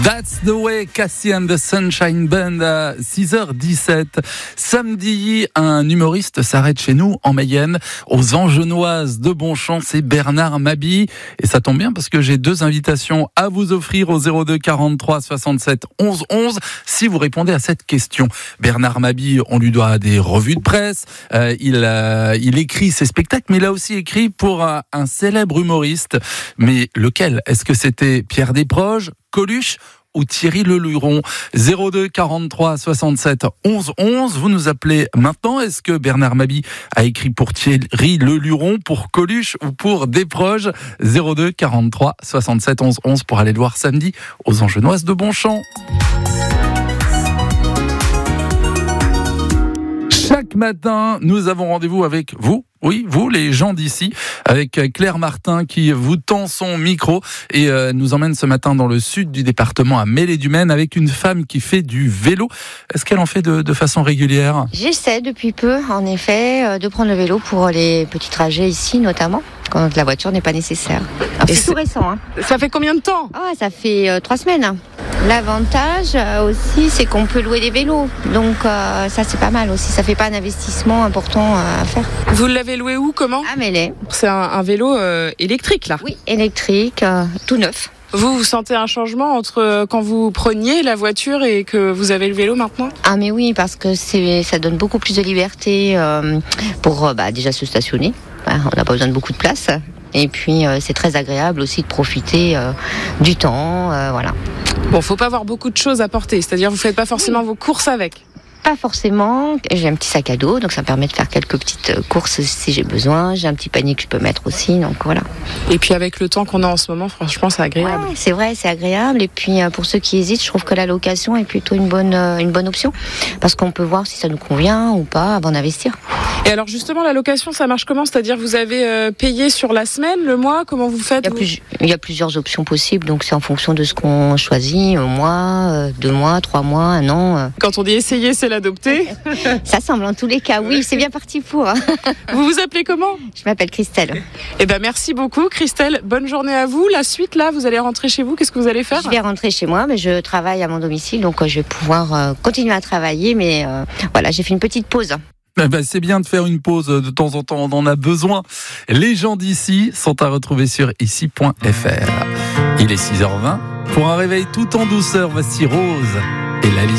That's the way, Cassie and the Sunshine Band à 6h17. Samedi, un humoriste s'arrête chez nous en Mayenne, aux Angenoises de Bonchamp, c'est Bernard Mabille. Et ça tombe bien parce que j'ai deux invitations à vous offrir au 02 43 67 11 11 si vous répondez à cette question. Bernard Mabille, on lui doit des revues de presse, il écrit ses spectacles, mais il a aussi écrit pour un célèbre humoriste. Mais lequel ? Est-ce que c'était Pierre Desproges, Coluche ou Thierry Leluron? 02 43 67 11 11. Vous nous appelez maintenant. Est-ce que Bernard Mabille a écrit pour Thierry Leluron, pour Coluche ou pour Desproges? 02 43 67 11 11 pour aller le voir samedi aux Angenoises de Bonchamp. Chaque matin, nous avons rendez-vous avec vous. Oui, vous, les gens d'ici, avec Claire Martin qui vous tend son micro et nous emmène ce matin dans le sud du département, à Mêlée-du-Maine, avec une femme qui fait du vélo. Est-ce qu'elle en fait de façon régulière ? J'essaie depuis peu, en effet, de prendre le vélo pour les petits trajets ici, notamment, quand la voiture n'est pas nécessaire. Alors, c'est tout récent. Hein. Ça fait combien de temps ? Ça fait 3 semaines. L'avantage aussi, c'est qu'on peut louer des vélos. Donc ça, c'est pas mal aussi. Ça fait pas un investissement important à faire. Vous l'avez loué où, comment ? À Mêlée. C'est un vélo électrique, là ? Oui, électrique, tout neuf. Vous sentez un changement entre quand vous preniez la voiture et que vous avez le vélo maintenant ? Ah mais oui, parce que ça donne beaucoup plus de liberté pour déjà se stationner. On n'a pas besoin de beaucoup de place. Et puis c'est très agréable aussi de profiter du temps, voilà. Bon, faut pas avoir beaucoup de choses à porter, c'est-à-dire vous faites pas forcément vos courses avec. Pas forcément, j'ai un petit sac à dos, donc ça me permet de faire quelques petites courses si j'ai besoin. J'ai un petit panier que je peux mettre aussi, donc voilà. Et puis avec le temps qu'on a en ce moment, franchement, c'est agréable. Ouais, c'est vrai, c'est agréable. Et puis pour ceux qui hésitent, je trouve que la location est plutôt une bonne option, parce qu'on peut voir si ça nous convient ou pas avant d'investir. Et alors justement, la location, ça marche comment ? C'est-à-dire vous avez payé sur la semaine, le mois ? Comment vous faites ? Il y a plusieurs options possibles, donc c'est en fonction de ce qu'on choisit, 1 mois, 2 mois, 3 mois, 1 an. Quand on dit essayer, c'est l'adopter. Ça semble en tous les cas, oui, c'est bien parti pour. Vous vous appelez comment ? Je m'appelle Christelle. Eh ben merci beaucoup Christelle, bonne journée à vous. La suite là, vous allez rentrer chez vous, qu'est-ce que vous allez faire ? Je vais rentrer chez moi, mais je travaille à mon domicile, donc je vais pouvoir continuer à travailler, mais voilà, j'ai fait une petite pause. C'est bien de faire une pause de temps en temps, on en a besoin. Les gens d'ici sont à retrouver sur ici.fr. Il est 6h20. Pour un réveil tout en douceur, voici Rose et la liste.